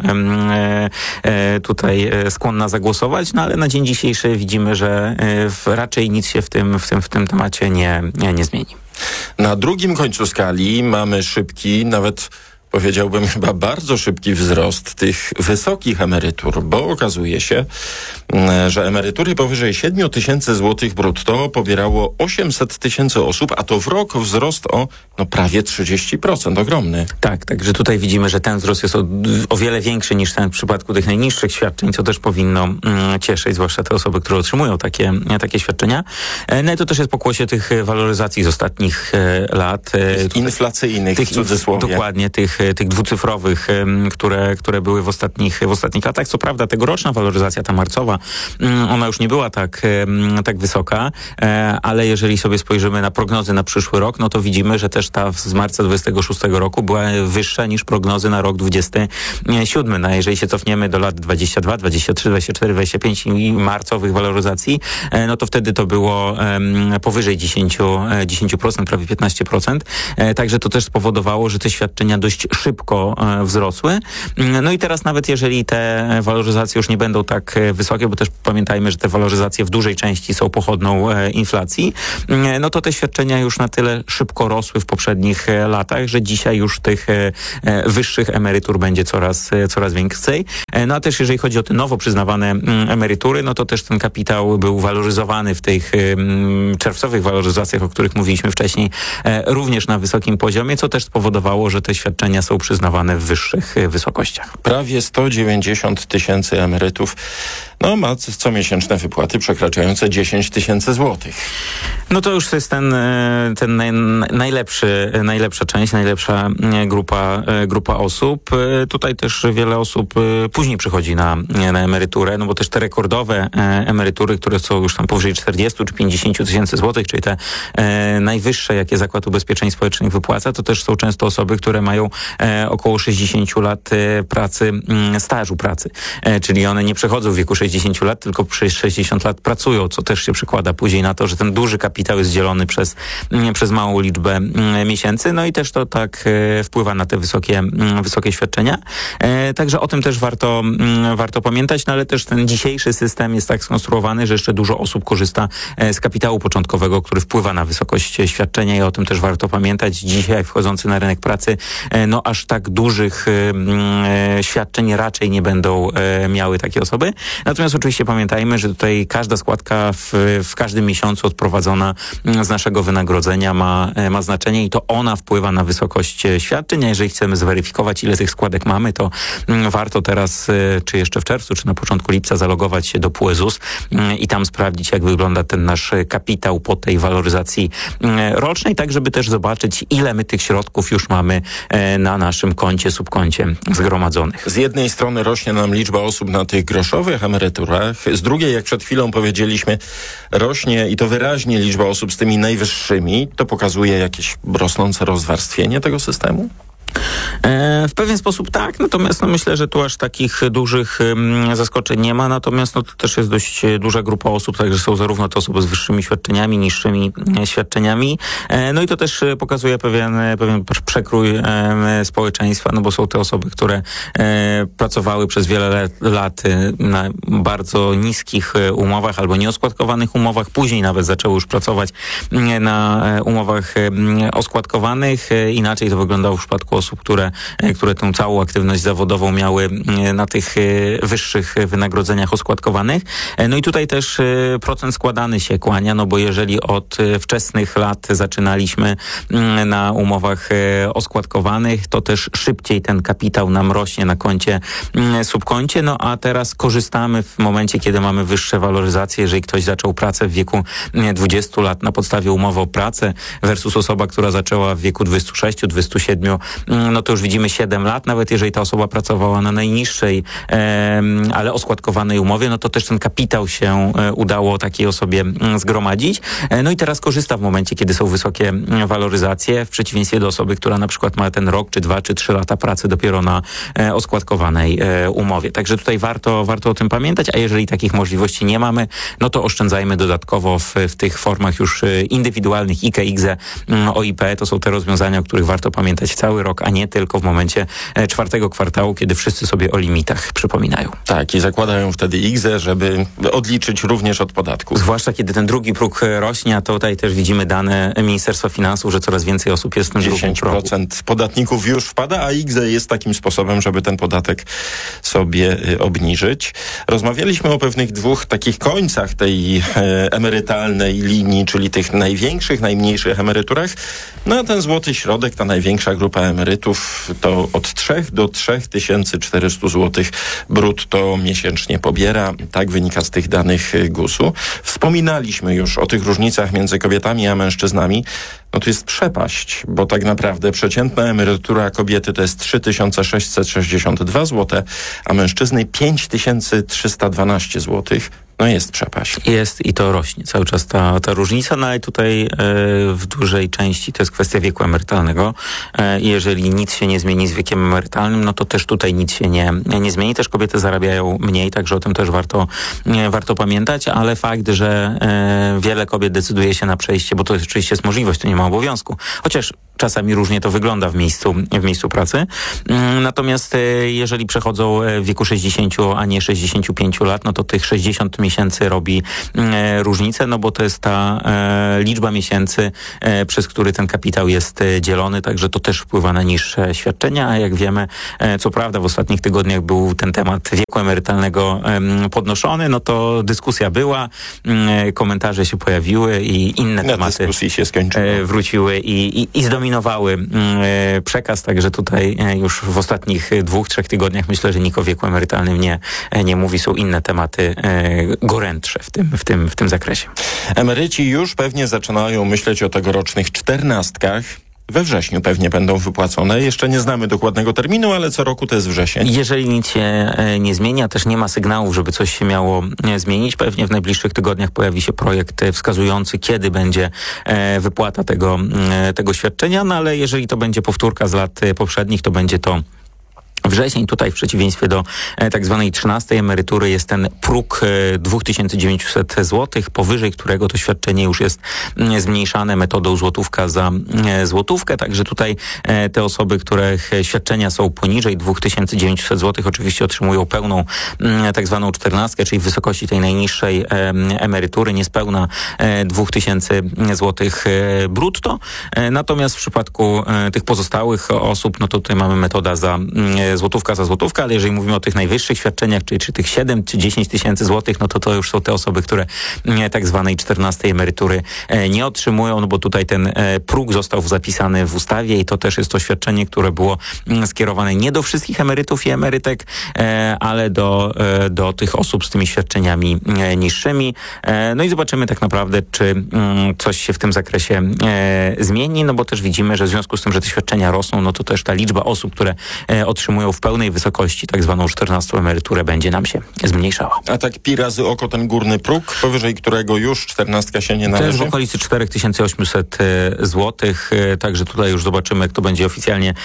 tutaj skłonna zagłosować, no ale na dzień dzisiejszy widzimy, że raczej nic się w tym temacie nie zmieni. Na drugim końcu skali mamy szybki, nawet powiedziałbym chyba bardzo szybki wzrost tych wysokich emerytur, bo okazuje się, że emerytury powyżej 7 tysięcy złotych brutto pobierało 800 tysięcy osób, a to w rok wzrost o prawie 30%. Ogromny. Tak, także tutaj widzimy, że ten wzrost jest o wiele większy niż ten w przypadku tych najniższych świadczeń, co też powinno cieszyć, zwłaszcza te osoby, które otrzymują takie świadczenia. No i to też jest pokłosie tych waloryzacji z ostatnich lat. Inflacyjnych, w cudzysłowie. Dokładnie, tych dwucyfrowych, które były w ostatnich latach. Co prawda tegoroczna waloryzacja, ta marcowa, ona już nie była tak wysoka, ale jeżeli sobie spojrzymy na prognozy na przyszły rok, no to widzimy, że też ta z marca 26 roku była wyższa niż prognozy na rok 27. No jeżeli się cofniemy do lat 22, 23, 24, 25 i marcowych waloryzacji, no to wtedy to było powyżej 10%, prawie 15%. Także to też spowodowało, że te świadczenia dość szybko wzrosły. No i teraz nawet jeżeli te waloryzacje już nie będą tak wysokie, bo też pamiętajmy, że te waloryzacje w dużej części są pochodną inflacji, no to te świadczenia już na tyle szybko rosły w poprzednich latach, że dzisiaj już tych wyższych emerytur będzie coraz więcej. No a też jeżeli chodzi o te nowo przyznawane emerytury, no to też ten kapitał był waloryzowany w tych czerwcowych waloryzacjach, o których mówiliśmy wcześniej, również na wysokim poziomie, co też spowodowało, że te świadczenia są przyznawane w wyższych wysokościach. Prawie 190 tysięcy emerytów ma comiesięczne wypłaty przekraczające 10 tysięcy złotych. No to już jest ten najlepsza część, najlepsza grupa osób. Tutaj też wiele osób później przychodzi na emeryturę, no bo też te rekordowe emerytury, które są już tam powyżej 40 czy 50 tysięcy złotych, czyli te najwyższe, jakie Zakład Ubezpieczeń Społecznych wypłaca, to też są często osoby, które mają około 60 lat stażu pracy. Czyli one nie przechodzą w wieku 60 lat, tylko przez 60 lat pracują, co też się przekłada później na to, że ten duży kapitał jest dzielony przez małą liczbę miesięcy, no i też to tak wpływa na te wysokie świadczenia. Także o tym też warto pamiętać, no ale też ten dzisiejszy system jest tak skonstruowany, że jeszcze dużo osób korzysta z kapitału początkowego, który wpływa na wysokość świadczenia i o tym też warto pamiętać. Dzisiaj wchodzący na rynek pracy, no aż tak dużych świadczeń raczej nie będą miały takie osoby. Natomiast oczywiście pamiętajmy, że tutaj każda składka w każdym miesiącu odprowadzona z naszego wynagrodzenia ma znaczenie i to ona wpływa na wysokość świadczeń, a jeżeli chcemy zweryfikować, ile tych składek mamy, to warto teraz, czy jeszcze w czerwcu, czy na początku lipca zalogować się do PUE ZUS i tam sprawdzić, jak wygląda ten nasz kapitał po tej waloryzacji rocznej, tak żeby też zobaczyć, ile my tych środków już mamy na naszym koncie, subkoncie zgromadzonych. Z jednej strony rośnie nam liczba osób na tych groszowych emeryturach, z drugiej, jak przed chwilą powiedzieliśmy, rośnie i to wyraźnie liczba osób z tymi najwyższymi. To pokazuje jakieś rosnące rozwarstwienie tego systemu? W pewien sposób tak, natomiast myślę, że tu aż takich dużych zaskoczeń nie ma, natomiast to też jest dość duża grupa osób, także są zarówno te osoby z wyższymi świadczeniami, niższymi świadczeniami, no i to też pokazuje pewien przekrój społeczeństwa, no bo są te osoby, które pracowały przez wiele lat na bardzo niskich umowach albo nieoskładkowanych umowach, później nawet zaczęły już pracować na umowach oskładkowanych. Inaczej to wyglądało w przypadku osób, które tą całą aktywność zawodową miały na tych wyższych wynagrodzeniach oskładkowanych. No i tutaj też procent składany się kłania, no bo jeżeli od wczesnych lat zaczynaliśmy na umowach oskładkowanych, to też szybciej ten kapitał nam rośnie na koncie, subkoncie, no a teraz korzystamy w momencie, kiedy mamy wyższe waloryzacje, jeżeli ktoś zaczął pracę w wieku 20 lat na podstawie umowy o pracę versus osoba, która zaczęła w wieku 26, 27 no to już widzimy 7 lat, nawet jeżeli ta osoba pracowała na najniższej, ale oskładkowanej umowie, no to też ten kapitał się udało takiej osobie zgromadzić. No i teraz korzysta w momencie, kiedy są wysokie waloryzacje, w przeciwieństwie do osoby, która na przykład ma ten rok, czy 2, czy 3 lata pracy dopiero na oskładkowanej umowie. Także tutaj warto o tym pamiętać, a jeżeli takich możliwości nie mamy, no to oszczędzajmy dodatkowo w tych formach już indywidualnych IKE, IGZE, OIP. To są te rozwiązania, o których warto pamiętać cały rok, a nie tylko w momencie 4. kwartału, kiedy wszyscy sobie o limitach przypominają. Tak, i zakładają wtedy IGZE, żeby odliczyć również od podatku. Zwłaszcza kiedy ten drugi próg rośnie, a tutaj też widzimy dane Ministerstwa Finansów, że coraz więcej osób jest w tym drugim progu. 10% podatników już wpada, a IGZE jest takim sposobem, żeby ten podatek sobie obniżyć. Rozmawialiśmy o pewnych dwóch takich końcach tej emerytalnej linii, czyli tych największych, najmniejszych emeryturach. No a ten złoty środek, ta największa grupa emerytów to od 3 do 3400 zł brutto miesięcznie pobiera. Tak wynika z tych danych GUS-u. Wspominaliśmy już o tych różnicach między kobietami a mężczyznami. No to jest przepaść, bo tak naprawdę przeciętna emerytura kobiety to jest 3662 zł, a mężczyzny 5312 zł. No jest przepaść. Jest i to rośnie cały czas ta różnica, no ale tutaj w dużej części to jest kwestia wieku emerytalnego. Jeżeli nic się nie zmieni z wiekiem emerytalnym, no to też tutaj nic się nie zmieni. Też kobiety zarabiają mniej, także o tym też warto pamiętać, ale fakt, że wiele kobiet decyduje się na przejście, bo to oczywiście jest możliwość, to nie ma obowiązku. Chociaż czasami różnie to wygląda w miejscu pracy. Natomiast jeżeli przechodzą w wieku 60, a nie 65 lat, no to tych 60 miesięcy robi różnicę, no bo to jest ta liczba miesięcy, przez który ten kapitał jest dzielony, także to też wpływa na niższe świadczenia, a jak wiemy, co prawda w ostatnich tygodniach był ten temat wieku emerytalnego podnoszony, no to dyskusja była, komentarze się pojawiły i inne tematy się skończyły. Wróciły i zdominowały przekaz, także tutaj już w ostatnich 2-3 tygodniach myślę, że nikt o wieku emerytalnym nie mówi, są inne tematy gorętsze w tym zakresie. Emeryci już pewnie zaczynają myśleć o tegorocznych 14. We wrześniu pewnie będą wypłacone. Jeszcze nie znamy dokładnego terminu, ale co roku to jest wrzesień. Jeżeli nic się nie zmienia, też nie ma sygnałów, żeby coś się miało zmienić. Pewnie w najbliższych tygodniach pojawi się projekt wskazujący, kiedy będzie wypłata tego świadczenia, no ale jeżeli to będzie powtórka z lat poprzednich, to będzie to wrzesień. Tutaj w przeciwieństwie do tak zwanej 13 emerytury jest ten próg 2900 zł, powyżej którego to świadczenie już jest zmniejszane metodą złotówka za złotówkę. Także tutaj te osoby, których świadczenia są poniżej 2900 zł, oczywiście otrzymują pełną tak zwaną 14, czyli w wysokości tej najniższej emerytury, niespełna 2000 zł brutto. Natomiast w przypadku tych pozostałych osób, no to tutaj mamy metoda za złotówkę, ale jeżeli mówimy o tych najwyższych świadczeniach, czyli czy tych 7 czy 10 tysięcy złotych, no to już są te osoby, które tak zwanej 14 emerytury nie otrzymują, no bo tutaj ten próg został zapisany w ustawie i to też jest to świadczenie, które było skierowane nie do wszystkich emerytów i emerytek, ale do tych osób z tymi świadczeniami niższymi. No i zobaczymy tak naprawdę, czy coś się w tym zakresie zmieni, no bo też widzimy, że w związku z tym, że te świadczenia rosną, no to też ta liczba osób, które otrzymują w pełnej wysokości tak zwaną 14 emeryturę, będzie nam się zmniejszała. A tak pi razy oko ten górny próg, powyżej którego już 14 się nie należy? To jest w okolicy 4800 zł, także tutaj już zobaczymy, jak to będzie oficjalnie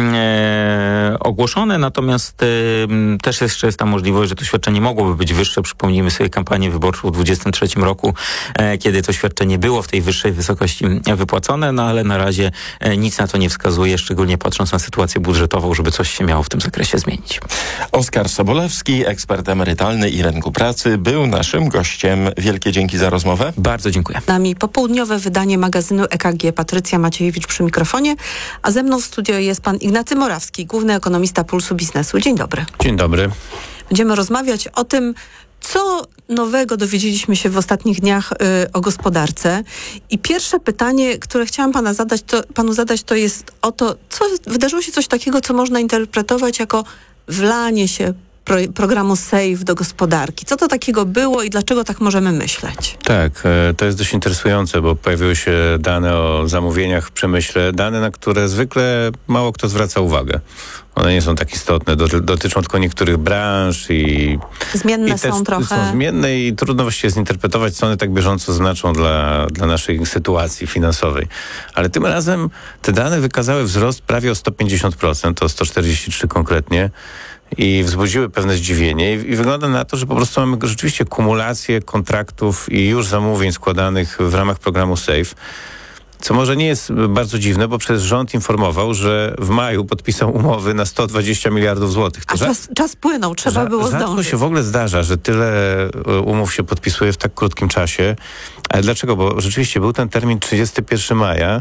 ogłoszone, natomiast też jeszcze jest ta możliwość, że to świadczenie mogłoby być wyższe. Przypomnijmy sobie kampanię wyborczą w 2023 roku, kiedy to świadczenie było w tej wyższej wysokości wypłacone, no ale na razie nic na to nie wskazuje, szczególnie patrząc na sytuację budżetową, żeby coś się miało w tym zakresie zmienić. Oskar Sobolewski, ekspert emerytalny i rynku pracy, był naszym gościem. Wielkie dzięki za rozmowę. Bardzo dziękuję. Nami popołudniowe wydanie magazynu EKG. Patrycja Maciejewicz przy mikrofonie, a ze mną w studio jest pan Ignacy Morawski, główny ekonomista Pulsu Biznesu. Dzień dobry. Dzień dobry. Będziemy rozmawiać o tym, co nowego dowiedzieliśmy się w ostatnich dniach o gospodarce. I pierwsze pytanie, które chciałam panu zadać, to jest o to, wydarzyło się coś takiego, co można interpretować jako wlanie się programu SAFE do gospodarki. Co to takiego było i dlaczego tak możemy myśleć? Tak, to jest dość interesujące, bo pojawiły się dane o zamówieniach w przemyśle, dane, na które zwykle mało kto zwraca uwagę. One nie są tak istotne, dotyczą tylko niektórych branż i zmienne są trochę. Są zmienne i trudno właściwie zinterpretować, co one tak bieżąco znaczą dla naszej sytuacji finansowej. Ale tym razem te dane wykazały wzrost prawie o 150%, to 143 konkretnie, i wzbudziły pewne zdziwienie i wygląda na to, że po prostu mamy rzeczywiście kumulację kontraktów i już zamówień składanych w ramach programu SAFE. Co może nie jest bardzo dziwne, bo przecież rząd informował, że w maju podpisał umowy na 120 miliardów złotych. A czas płynął, trzeba było zdążyć. Rzadko się w ogóle zdarza, że tyle umów się podpisuje w tak krótkim czasie. Ale dlaczego? Bo rzeczywiście był ten termin 31 maja,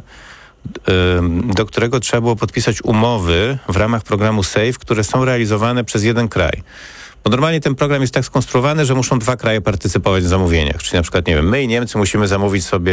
do którego trzeba było podpisać umowy w ramach programu SAFE, które są realizowane przez jeden kraj. Bo normalnie ten program jest tak skonstruowany, że muszą 2 kraje partycypować w zamówieniach. Czyli na przykład, nie wiem, my i Niemcy musimy zamówić sobie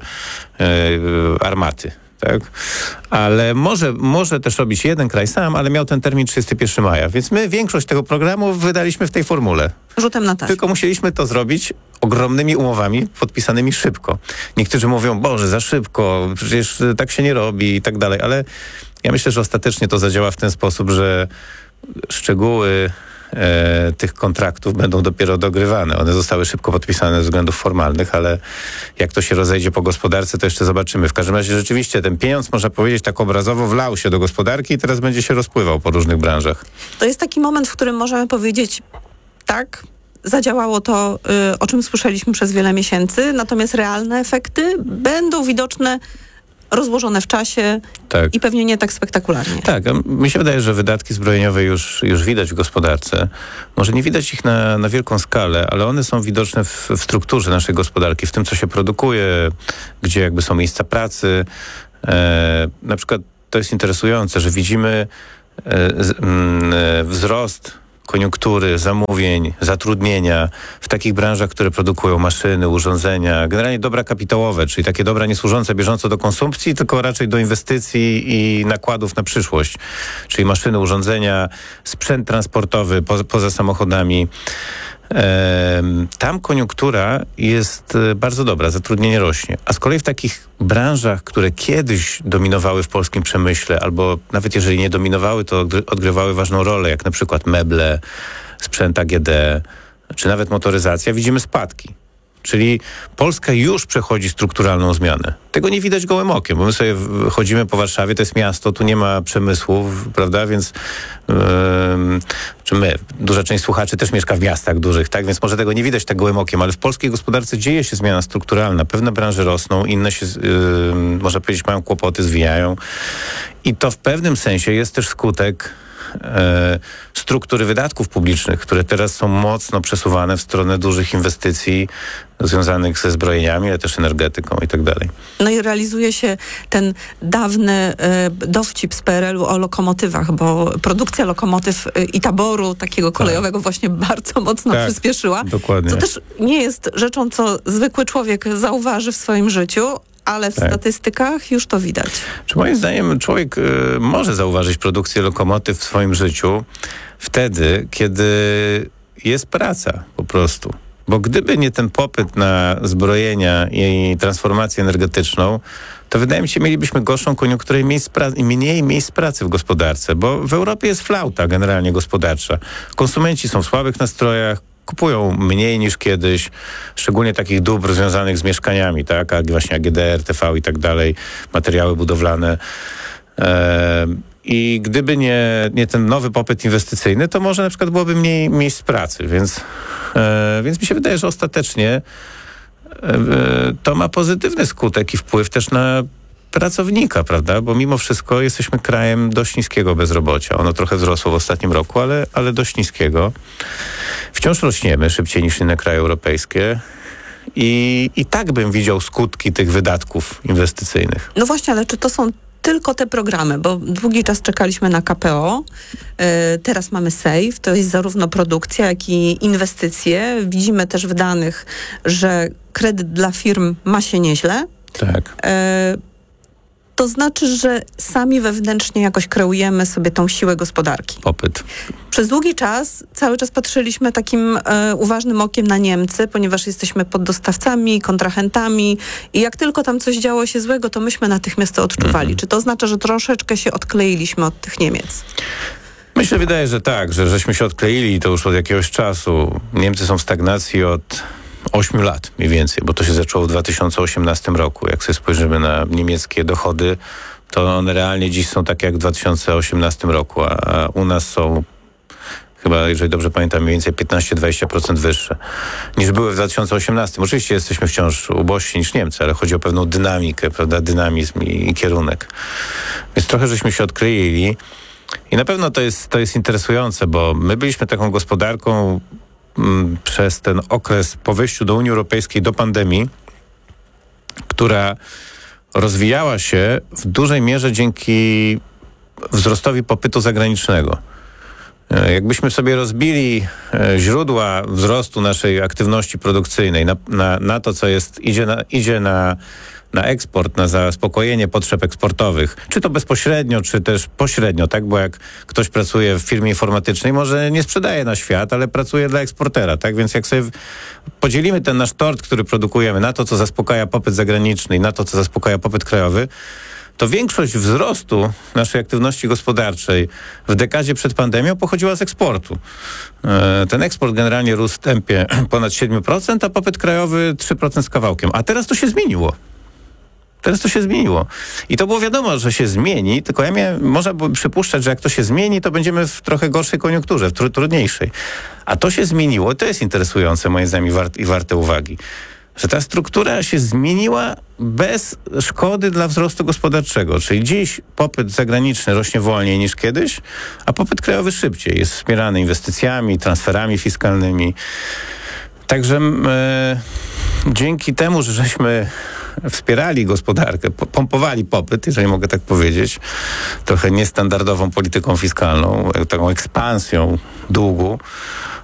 armaty, tak? Ale może też robić jeden kraj sam, ale miał ten termin 31 maja. Więc my większość tego programu wydaliśmy w tej formule. Rzutem na taśmę. Tylko musieliśmy to zrobić ogromnymi umowami podpisanymi szybko. Niektórzy mówią, Boże, za szybko, przecież tak się nie robi i tak dalej. Ale ja myślę, że ostatecznie to zadziała w ten sposób, że szczegóły tych kontraktów będą dopiero dogrywane. One zostały szybko podpisane ze względów formalnych, ale jak to się rozejdzie po gospodarce, to jeszcze zobaczymy. W każdym razie rzeczywiście ten pieniądz, można powiedzieć tak obrazowo, wlał się do gospodarki i teraz będzie się rozpływał po różnych branżach. To jest taki moment, w którym możemy powiedzieć tak, zadziałało to, o czym słyszeliśmy przez wiele miesięcy, natomiast realne efekty będą widoczne rozłożone w czasie i pewnie nie tak spektakularnie. Tak, mi się wydaje, że wydatki zbrojeniowe już widać w gospodarce. Może nie widać ich na wielką skalę, ale one są widoczne w strukturze naszej gospodarki, w tym, co się produkuje, gdzie jakby są miejsca pracy. Na przykład to jest interesujące, że widzimy wzrost koniunktury, zamówień, zatrudnienia w takich branżach, które produkują maszyny, urządzenia, generalnie dobra kapitałowe, czyli takie dobra nie służące bieżąco do konsumpcji, tylko raczej do inwestycji i nakładów na przyszłość, czyli maszyny, urządzenia, sprzęt transportowy poza samochodami. Tam koniunktura jest bardzo dobra, zatrudnienie rośnie. A z kolei w takich branżach, które kiedyś dominowały w polskim przemyśle, albo nawet jeżeli nie dominowały, to odgrywały ważną rolę, jak na przykład meble, sprzęt AGD, czy nawet motoryzacja, widzimy spadki. Czyli Polska już przechodzi strukturalną zmianę. Tego nie widać gołym okiem, bo my sobie chodzimy po Warszawie, to jest miasto, tu nie ma przemysłów, prawda, więc czy my, duża część słuchaczy też mieszka w miastach dużych, tak, więc może tego nie widać tak gołym okiem, ale w polskiej gospodarce dzieje się zmiana strukturalna. Pewne branże rosną, inne się, można powiedzieć, mają kłopoty, zwijają. I to w pewnym sensie jest też skutek struktury wydatków publicznych, które teraz są mocno przesuwane w stronę dużych inwestycji związanych ze zbrojeniami, ale też energetyką i tak dalej. No i realizuje się ten dawny dowcip z PRL-u o lokomotywach, bo produkcja lokomotyw i taboru takiego kolejowego właśnie bardzo mocno przyspieszyła. Dokładnie. Co też nie jest rzeczą, co zwykły człowiek zauważy w swoim życiu, ale w statystykach już to widać. Czy moim zdaniem człowiek może zauważyć produkcję lokomotyw w swoim życiu wtedy, kiedy jest praca po prostu. Bo gdyby nie ten popyt na zbrojenia i transformację energetyczną, to wydaje mi się, mielibyśmy gorszą koniunkturę i mniej miejsc pracy w gospodarce, bo w Europie jest flauta generalnie gospodarcza. Konsumenci są w słabych nastrojach, kupują mniej niż kiedyś, szczególnie takich dóbr związanych z mieszkaniami, tak, jak właśnie AGD, RTV i tak dalej, materiały budowlane. I gdyby nie ten nowy popyt inwestycyjny, to może na przykład byłoby mniej miejsc pracy, więc mi się wydaje, że ostatecznie to ma pozytywny skutek i wpływ też na pracownika, prawda? Bo mimo wszystko jesteśmy krajem dość niskiego bezrobocia. Ono trochę wzrosło w ostatnim roku, ale dość niskiego. Wciąż rośniemy szybciej niż inne kraje europejskie. I tak bym widział skutki tych wydatków inwestycyjnych. No właśnie, ale czy to są tylko te programy, bo długi czas czekaliśmy na KPO, teraz mamy SAFE, to jest zarówno produkcja, jak i inwestycje. Widzimy też w danych, że kredyt dla firm ma się nieźle. Tak. To znaczy, że sami wewnętrznie jakoś kreujemy sobie tą siłę gospodarki. Popyt. Przez długi czas, cały czas patrzyliśmy takim uważnym okiem na Niemcy, ponieważ jesteśmy poddostawcami, kontrahentami i jak tylko tam coś działo się złego, to myśmy natychmiast to odczuwali. Czy to oznacza, że troszeczkę się odkleiliśmy od tych Niemiec? Myślę, wydaje, że tak, że żeśmy się odkleili to już od jakiegoś czasu. Niemcy są w stagnacji od 8 lat mniej więcej, bo to się zaczęło w 2018 roku. Jak sobie spojrzymy na niemieckie dochody, to one realnie dziś są takie jak w 2018 roku, a u nas są chyba, jeżeli dobrze pamiętam, mniej więcej 15-20% wyższe niż były w 2018. Oczywiście jesteśmy wciąż ubożsi niż Niemcy, ale chodzi o pewną dynamikę, prawda, dynamizm i kierunek. Więc trochę żeśmy się odkleili i na pewno to jest interesujące, bo my byliśmy taką gospodarką przez ten okres po wejściu do Unii Europejskiej, do pandemii, która rozwijała się w dużej mierze dzięki wzrostowi popytu zagranicznego. Jakbyśmy sobie rozbili źródła wzrostu naszej aktywności produkcyjnej na to, co idzie na eksport, na zaspokojenie potrzeb eksportowych, czy to bezpośrednio, czy też pośrednio, tak? Bo jak ktoś pracuje w firmie informatycznej, może nie sprzedaje na świat, ale pracuje dla eksportera, tak? Więc jak sobie podzielimy ten nasz tort, który produkujemy, na to, co zaspokaja popyt zagraniczny i na to, co zaspokaja popyt krajowy, to większość wzrostu naszej aktywności gospodarczej w dekadzie przed pandemią pochodziła z eksportu. Ten eksport generalnie rósł w tempie ponad 7%, a popyt krajowy 3% z kawałkiem. A teraz to się zmieniło. I to było wiadomo, że się zmieni, tylko można było przypuszczać, że jak to się zmieni, to będziemy w trochę gorszej koniunkturze, w trudniejszej. A to się zmieniło i to jest interesujące moim zdaniem i warte uwagi, że ta struktura się zmieniła bez szkody dla wzrostu gospodarczego. Czyli dziś popyt zagraniczny rośnie wolniej niż kiedyś, a popyt krajowy szybciej. Jest wspierany inwestycjami, transferami fiskalnymi. Także dzięki temu, że żeśmy wspierali gospodarkę, pompowali popyt, jeżeli mogę tak powiedzieć, trochę niestandardową polityką fiskalną, taką ekspansją długu,